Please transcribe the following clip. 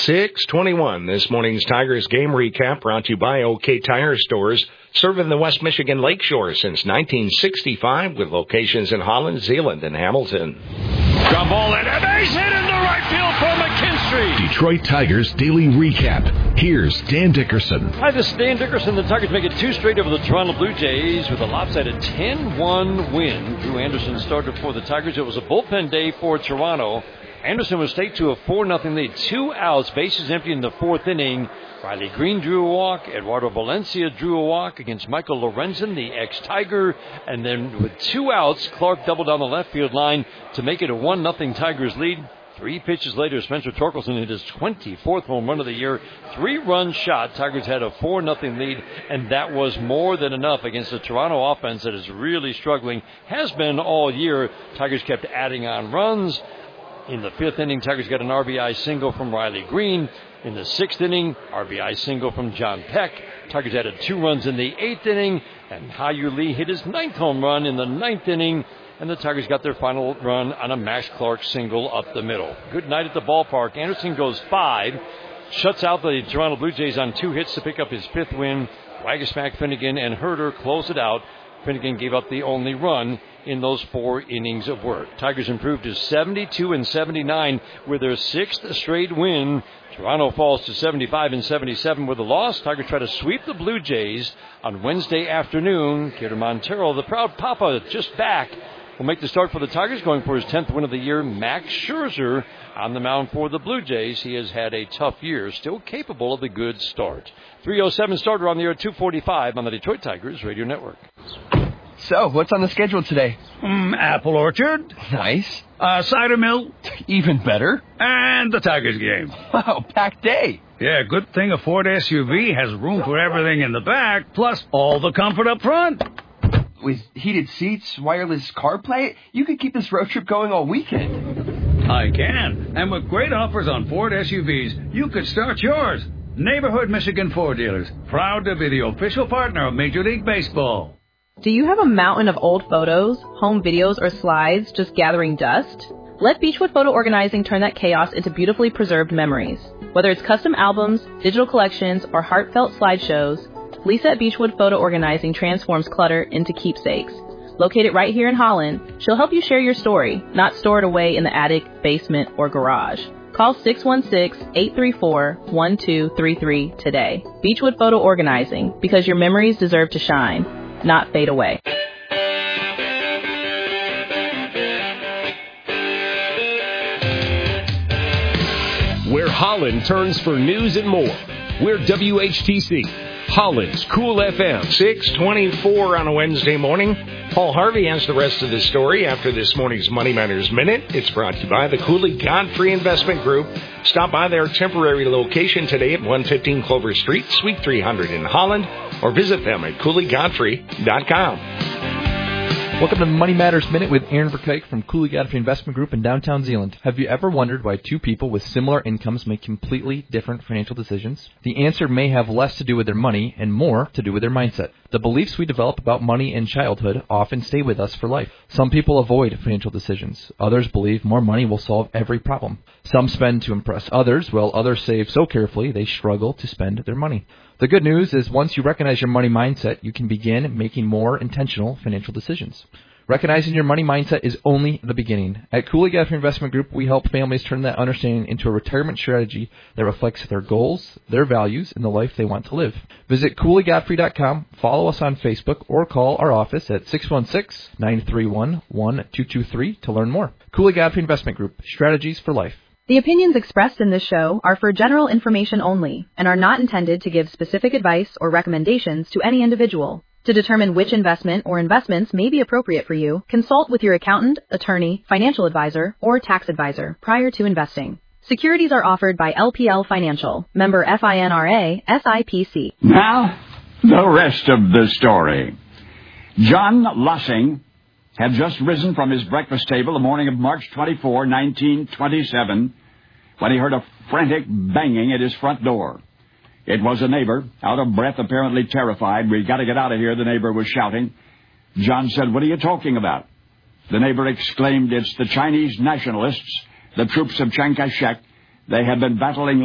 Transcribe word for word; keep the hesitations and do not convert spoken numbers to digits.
six twenty-one. This morning's Tigers game recap brought to you by OK Tire Stores, serving the West Michigan Lakeshore since nineteen sixty-five with locations in Holland, Zeeland, and Hamilton. Ground ball and a base hit into right field for McKinstry. Detroit Tigers Daily Recap. Here's Dan Dickerson. Hi, this is Dan Dickerson. The Tigers make it two straight over the Toronto Blue Jays with a lopsided ten one win. Drew Anderson started for the Tigers. It was a bullpen day for Toronto. Anderson was staked to a four nothing lead. Two outs, bases empty in the fourth inning. Riley Green drew a walk. Eduardo Valencia drew a walk against Michael Lorenzen, the ex-Tiger. And then with two outs, Clark doubled down the left field line to make it a one nothing Tigers lead. Three pitches later, Spencer Torkelson hit his twenty-fourth home run of the year. Three-run shot. Tigers had a four nothing lead, and that was more than enough against the Toronto offense that is really struggling. Has been all year. Tigers kept adding on runs. In the fifth inning, Tigers got an R B I single from Riley Green. In the sixth inning, R B I single from John Peck. Tigers added two runs in the eighth inning, and Hyu Lee hit his ninth home run in the ninth inning, and the Tigers got their final run on a Max Clark single up the middle. Good night at the ballpark. Anderson goes five, shuts out the Toronto Blue Jays on two hits to pick up his fifth win. Waguespack, Finnegan, and Herter closed it out. Finnegan gave up the only run in those four innings of work. Tigers improved to seventy-two and seventy-nine with their sixth straight win. Toronto falls to seventy-five and seventy-seven with a loss. Tigers try to sweep the Blue Jays on Wednesday afternoon. Kidder Montero, the proud papa, just back, will make the start for the Tigers, going for his tenth win of the year. Max Scherzer on the mound for the Blue Jays. He has had a tough year, still capable of a good start. three oh seven starter on the air at two forty-five on the Detroit Tigers Radio Network. So, what's on the schedule today? Mm, apple orchard. Nice. Uh, cider mill. Even better. And the Tigers game. Wow, packed day. Yeah, good thing a Ford S U V has room for everything in the back, plus all the comfort up front. With heated seats, wireless CarPlay, you could keep this road trip going all weekend. I can. And with great offers on Ford S U Vs, you could start yours. Neighborhood Michigan Ford dealers, proud to be the official partner of Major League Baseball. Do you have a mountain of old photos, home videos, or slides just gathering dust? Let Beechwood Photo Organizing turn that chaos into beautifully preserved memories. Whether it's custom albums, digital collections, or heartfelt slideshows, Lisa at Beechwood Photo Organizing transforms clutter into keepsakes. Located right here in Holland, she'll help you share your story, not store it away in the attic, basement, or garage. Call six one six, eight three four, one two three three today. Beechwood Photo Organizing, because your memories deserve to shine, not fade away. Where Holland turns for news and more. We're W H T C, Holland's Cool F M. six twenty-four on a Wednesday morning. Paul Harvey has the rest of the story after this morning's Money Matters Minute. It's brought to you by the Cooley Godfrey Investment Group. Stop by their temporary location today at one fifteen Clover Street, Suite three hundred in Holland, or visit them at cooley godfrey dot com. Welcome to Money Matters Minute with Aaron Verkuyk from Cooley Godfrey Investment Group in downtown Zeeland. Have you ever wondered why two people with similar incomes make completely different financial decisions? The answer may have less to do with their money and more to do with their mindset. The beliefs we develop about money in childhood often stay with us for life. Some people avoid financial decisions. Others believe more money will solve every problem. Some spend to impress others, while others save so carefully they struggle to spend their money. The good news is once you recognize your money mindset, you can begin making more intentional financial decisions. Recognizing your money mindset is only the beginning. At Cooley Godfrey Investment Group, we help families turn that understanding into a retirement strategy that reflects their goals, their values, and the life they want to live. Visit cooley godfrey dot com, follow us on Facebook, or call our office at six one six, nine three one, one two two three to learn more. Cooley Godfrey Investment Group, strategies for life. The opinions expressed in this show are for general information only and are not intended to give specific advice or recommendations to any individual. To determine which investment or investments may be appropriate for you, consult with your accountant, attorney, financial advisor, or tax advisor prior to investing. Securities are offered by L P L Financial, member FINRA, S I P C. Now, the rest of the story. John Lossing had just risen from his breakfast table the morning of March twenty-fourth, nineteen twenty-seven, when he heard a frantic banging at his front door. It was a neighbor, out of breath, apparently terrified. "We got to get out of here," the neighbor was shouting. John said, "What are you talking about?" The neighbor exclaimed, "It's the Chinese nationalists, the troops of Chiang Kai-shek. They have been battling